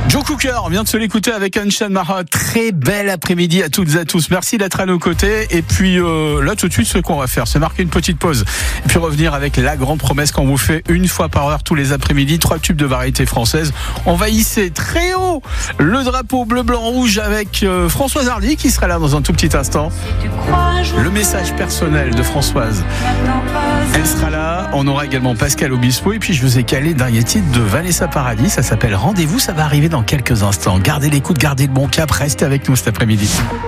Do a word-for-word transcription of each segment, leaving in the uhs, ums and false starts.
Joe Cooker vient de se l'écouter avec Anshan Mara. Très bel après-midi à toutes et à tous. Merci d'être à nos côtés. Et puis euh, là tout de suite, ce qu'on va faire, c'est marquer une petite pause. Et puis revenir avec la grande promesse qu'on vous fait une fois par heure tous les après-midi. Trois tubes de variété française. On va hisser très haut le drapeau bleu, blanc, rouge avec euh, Françoise Hardy qui sera là dans un tout petit instant. Le message personnel de Françoise, elle sera là. On aura également Pascal Obispo. Et puis je vous ai calé le dernier titre de Vanessa Paradis. Ça s'appelle Rendez-vous. Ça va arriver dans quelques instants. Gardez l'écoute, gardez le bon cap. Restez avec nous cet après-midi.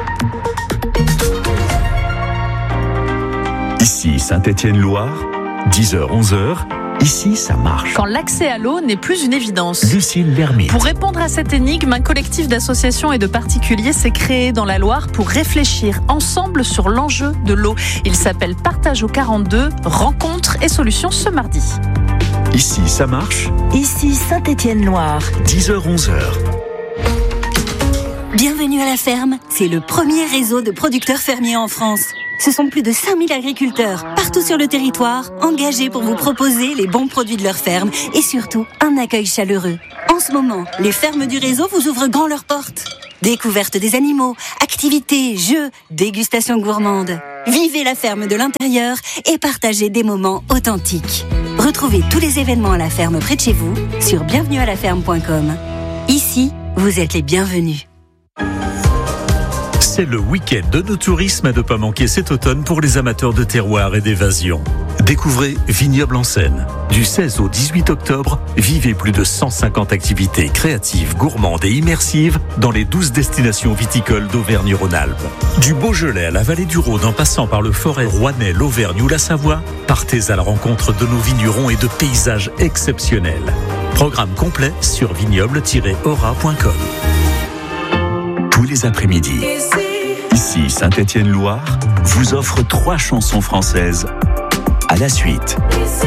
Ici Saint-Étienne-Loire, dix heures onze heures. Ici, ça marche. Quand l'accès à l'eau n'est plus une évidence. Lucille Lermite. Pour répondre à cette énigme, un collectif d'associations et de particuliers s'est créé dans la Loire pour réfléchir ensemble sur l'enjeu de l'eau. Il s'appelle Partage au quarante-deux, rencontres et solutions ce mardi. Ici, ça marche. Ici Saint-Étienne-Loire. dix heures onze heures. Bienvenue à la ferme. C'est le premier réseau de producteurs fermiers en France. Ce sont plus de cinq mille agriculteurs, partout sur le territoire, engagés pour vous proposer les bons produits de leur ferme et surtout un accueil chaleureux. En ce moment, les fermes du réseau vous ouvrent grand leurs portes. Découverte des animaux, activités, jeux, dégustation gourmande. Vivez la ferme de l'intérieur et partagez des moments authentiques. Retrouvez tous les événements à la ferme près de chez vous sur bienvenue à la ferme point com. Ici, vous êtes les bienvenus. C'est le week-end de nos tourismes à ne pas manquer cet automne pour les amateurs de terroir et d'évasion. Découvrez Vignoble en Seine. Du seize au dix-huit octobre, vivez plus de cent cinquante activités créatives, gourmandes et immersives dans les douze destinations viticoles d'Auvergne-Rhône-Alpes. Du Beaujolais à la vallée du Rhône en passant par le Forez, Rouennais, l'Auvergne ou la Savoie, partez à la rencontre de nos vignerons et de paysages exceptionnels. Programme complet sur vignoble tiret aura point com. Tous les après-midi, ici Saint-Étienne-Loire vous offre trois chansons françaises à la suite.